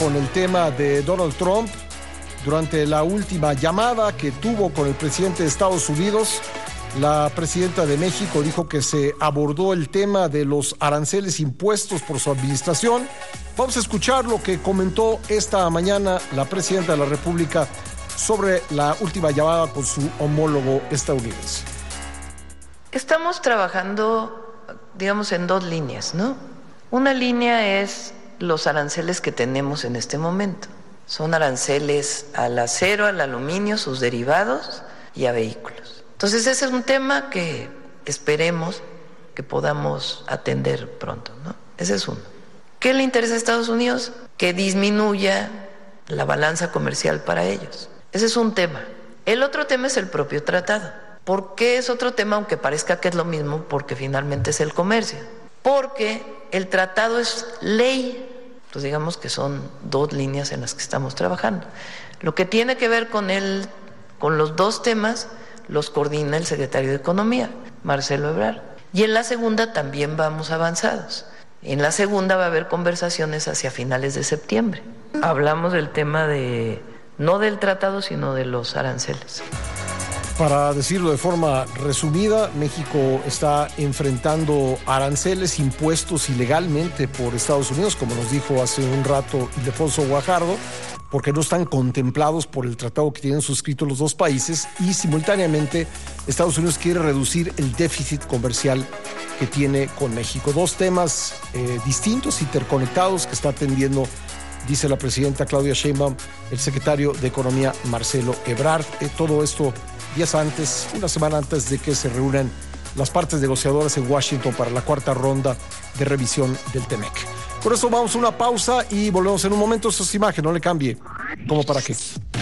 con el tema de Donald Trump. Durante la última llamada que tuvo con el presidente de Estados Unidos, la presidenta de México dijo que se abordó el tema de los aranceles impuestos por su administración. Vamos a escuchar lo que comentó esta mañana la presidenta de la República sobre la última llamada con su homólogo estadounidense. Estamos trabajando, digamos, en dos líneas, ¿no? Una línea es los aranceles que tenemos en este momento. Son aranceles al acero, al aluminio, sus derivados y a vehículos. Entonces ese es un tema que esperemos que podamos atender pronto, ¿no? Ese es uno. ¿Qué le interesa a Estados Unidos? Que disminuya la balanza comercial para ellos. Ese es un tema. El otro tema es el propio tratado. ¿Por qué es otro tema? Aunque parezca que es lo mismo, porque finalmente es el comercio. Porque el tratado es ley. Pues digamos que son dos líneas en las que estamos trabajando. Lo que tiene que ver con los dos temas los coordina el secretario de Economía, Marcelo Ebrard. Y en la segunda también vamos avanzados. En la segunda va a haber conversaciones hacia finales de septiembre. Hablamos del tema no del tratado, sino de los aranceles. Para decirlo de forma resumida, México está enfrentando aranceles impuestos ilegalmente por Estados Unidos, como nos dijo hace un rato Ildefonso Guajardo, porque no están contemplados por el tratado que tienen suscrito los dos países, y simultáneamente Estados Unidos quiere reducir el déficit comercial que tiene con México. Dos temas distintos, interconectados, que está atendiendo, dice la presidenta Claudia Sheinbaum, el secretario de Economía Marcelo Ebrard. Todo esto días antes, una semana antes de que se reúnan las partes negociadoras en Washington para la cuarta ronda de revisión del TEMEC. Por eso vamos a una pausa y volvemos en un momento. Esa imagen, no le cambie. ¿Cómo para qué?